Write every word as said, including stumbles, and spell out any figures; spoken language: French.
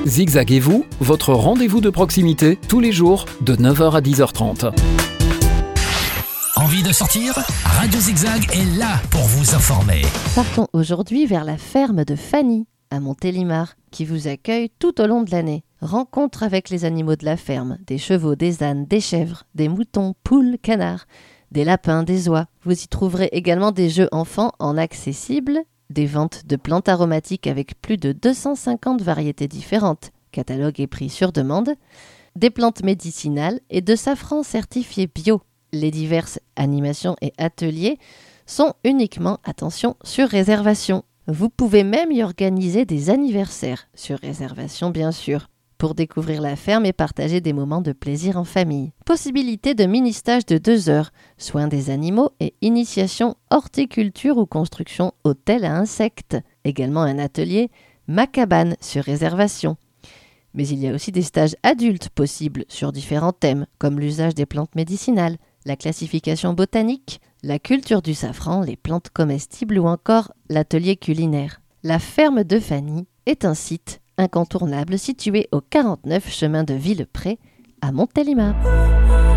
Zigzag et vous, votre rendez-vous de proximité, tous les jours, de neuf heures à dix heures trente. Envie de sortir ? Radio Zigzag est là pour vous informer. Partons aujourd'hui vers la ferme de Fanny, à Montélimar, qui vous accueille tout au long de l'année. Rencontre avec les animaux de la ferme, des chevaux, des ânes, des chèvres, des moutons, poules, canards, des lapins, des oies. Vous y trouverez également des jeux enfants en accessible, des ventes de plantes aromatiques avec plus de deux cent cinquante variétés différentes, catalogue et prix sur demande, des plantes médicinales et de safran certifié bio. Les diverses animations et ateliers sont uniquement, attention, sur réservation. Vous pouvez même y organiser des anniversaires, sur réservation bien sûr, pour découvrir la ferme et partager des moments de plaisir en famille. Possibilité de mini-stage de deux heures, soins des animaux et initiation horticulture ou construction hôtel à insectes. Également un atelier Ma cabane sur réservation. Mais il y a aussi des stages adultes possibles sur différents thèmes, comme l'usage des plantes médicinales, la classification botanique, la culture du safran, les plantes comestibles ou encore l'atelier culinaire. La ferme de Fanny est un site incontournable situé au quarante-neuf chemin de Villepré à Montélimar.